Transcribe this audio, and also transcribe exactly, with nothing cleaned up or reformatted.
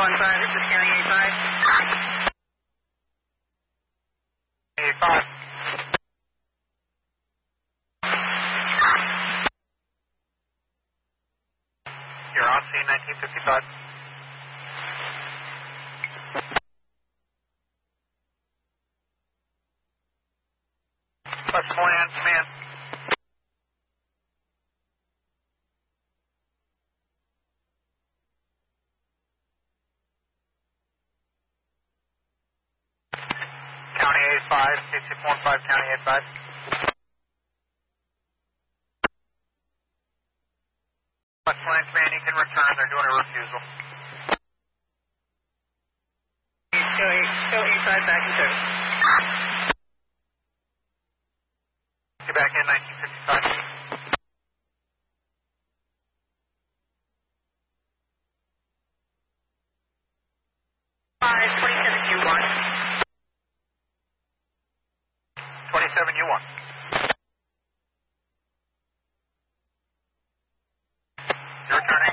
one five, this is County eighty-five. eighty-five. You're on scene nineteen fifty-five. West Moran, command. County eighty-five, six six one five, County eighty-five. West Moran, command, you can return. They're doing a refusal. Still eighty-five, back in service. Get back in nineteen fifty-five. five, twenty-seven U one. twenty-seven U one. You're returning